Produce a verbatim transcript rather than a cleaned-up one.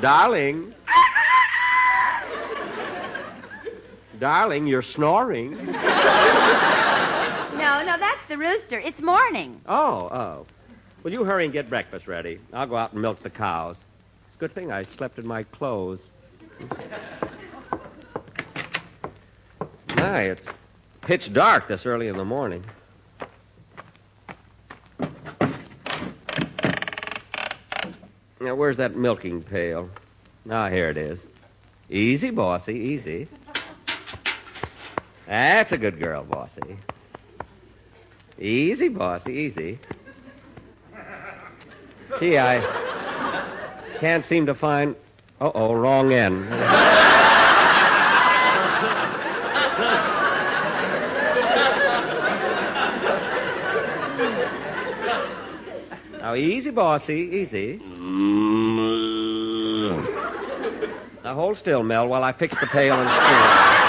Darling. Darling, you're snoring. No, no, that's the rooster. It's morning. Oh, oh. Will you hurry and get breakfast ready? I'll go out and milk the cows. It's a good thing I slept in my clothes. My, it's pitch dark this early in the morning. Now, where's that milking pail? Ah, here it is. Easy, bossy, easy. That's a good girl, bossy. Easy, bossy, easy. Gee, I can't seem to find... Uh-oh, wrong end. Now, easy, bossy, easy. Now, hold still, Mel, while I fix the pail and spoon.